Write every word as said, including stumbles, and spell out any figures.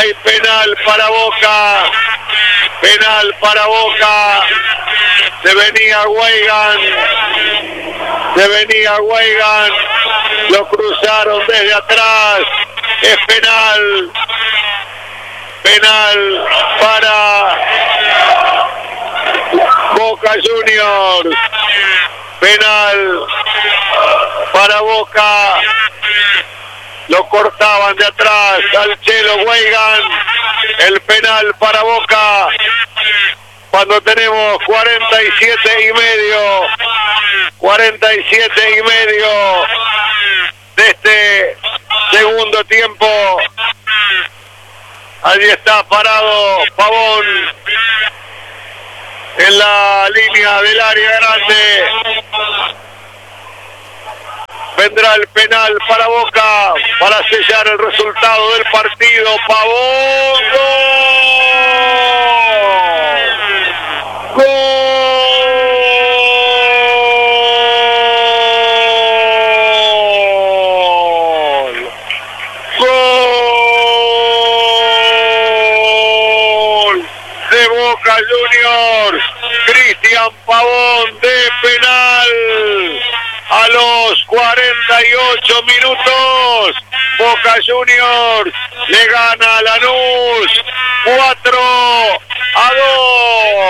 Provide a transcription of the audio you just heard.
Hay penal para Boca. Penal para Boca. Se venía Weigand. Se venía Weigand. Lo cruzaron desde atrás. Es penal. Penal para Boca Juniors. Penal para Boca. Lo cortaban de atrás al Chelo Weigand. El penal para Boca. Cuando tenemos cuarenta y siete y medio. cuarenta y siete y medio de este segundo tiempo. Allí está parado Pavón en la línea del área grande. Vendrá el penal para Boca para sellar el resultado del partido. Pavón. ¡Gol! ¡Gol! ¡Gol! De Boca Juniors. Cristian Pavón de penal. A los cuarenta y ocho minutos, Boca Juniors le gana a Lanús cuatro a dos.